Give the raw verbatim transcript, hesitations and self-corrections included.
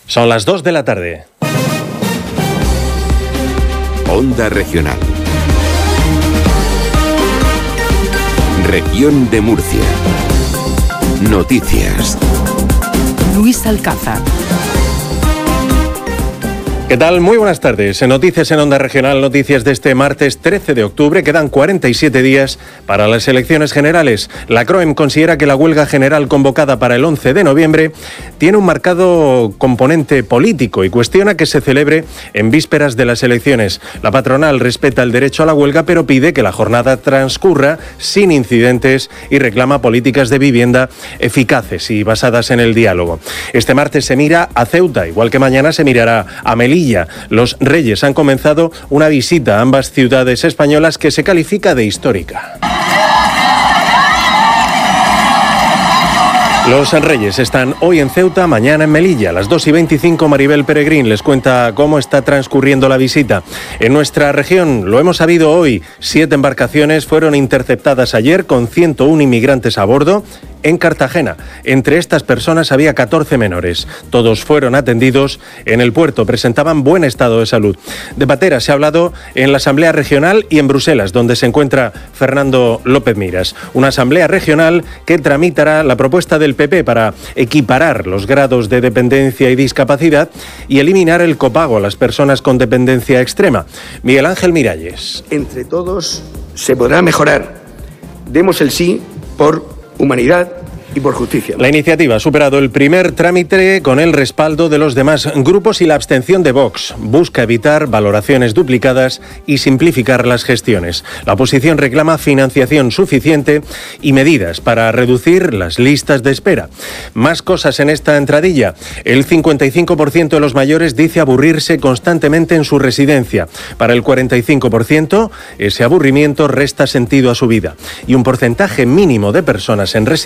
Son las dos de la tarde. Onda Regional. Región de Murcia. Noticias. Luis Alcázar. ¿Qué tal? Muy buenas tardes. En Noticias en Onda Regional, noticias de este martes trece de octubre. Quedan cuarenta y siete días para las elecciones generales. La CROEM considera que la huelga general convocada para el once de noviembre tiene un marcado componente político y cuestiona que se celebre en vísperas de las elecciones. La patronal respeta el derecho a la huelga, pero pide que la jornada transcurra sin incidentes y reclama políticas de vivienda eficaces y basadas en el diálogo. Este martes se mira a Ceuta, igual que mañana se mirará a Melilla. Los Reyes han comenzado una visita a ambas ciudades españolas que se califica de histórica. Los Reyes están hoy en Ceuta, mañana en Melilla. A las dos y veinticinco, Maribel Peregrín les cuenta cómo está transcurriendo la visita. En nuestra región, lo hemos sabido hoy, siete embarcaciones fueron interceptadas ayer con ciento uno inmigrantes a bordo en Cartagena. Entre estas personas había catorce menores. Todos fueron atendidos en el puerto, presentaban buen estado de salud. De pateras se ha hablado en la Asamblea Regional y en Bruselas, donde se encuentra Fernando López Miras. Una Asamblea Regional que tramitará la propuesta del P P para equiparar los grados de dependencia y discapacidad y eliminar el copago a las personas con dependencia extrema. Miguel Ángel Miralles. Entre todos se podrá mejorar. Demos el sí por humanidad y por justicia. La iniciativa ha superado el primer trámite con el respaldo de los demás grupos y la abstención de Vox. Busca evitar valoraciones duplicadas y simplificar las gestiones. La oposición reclama financiación suficiente y medidas para reducir las listas de espera. Más cosas en esta entradilla. El cincuenta y cinco por ciento de los mayores dice aburrirse constantemente en su residencia. Para el cuarenta y cinco por ciento, ese aburrimiento resta sentido a su vida. Y un porcentaje mínimo de personas en residencia